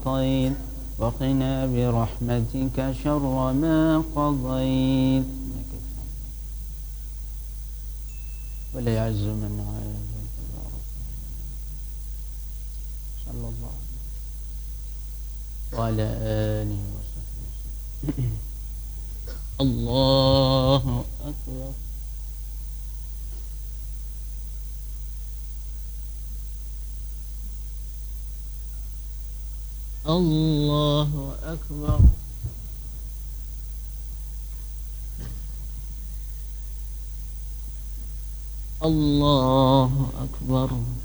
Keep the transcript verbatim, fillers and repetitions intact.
أعطيت وقنا برحمتك شر ما قضيت ولا يعز من عادك صلى الله عليه وعلى آله وصحبه وسلم. الله أكبر. الله أكبر. الله أكبر.